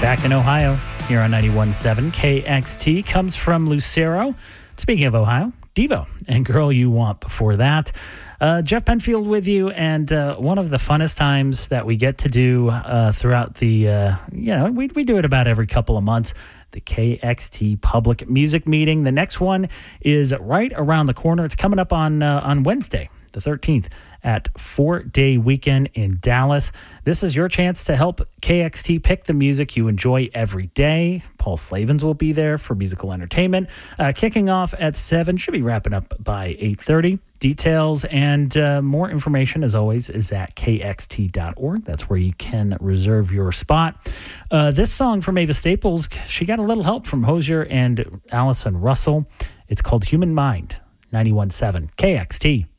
Back in Ohio, here on 91.7 KXT, comes from Lucero. Speaking of Ohio, Devo and Girl You Want before that. Jeff Penfield with you, and one of the funnest times that we get to do throughout the, we do it about every couple of months, the KXT Public Music Meeting. The next one is right around the corner. It's coming up on Wednesday, the 13th, at 4-Day Weekend in Dallas. This is your chance to help KXT pick the music you enjoy every day. Paul Slavens will be there for musical entertainment. Kicking off at 7, should be wrapping up by 8:30. Details and more information, as always, is at kxt.org. That's where you can reserve your spot. This song from Ava Staples, she got a little help from Hozier and Allison Russell. It's called Human Mind, 91.7 KXT.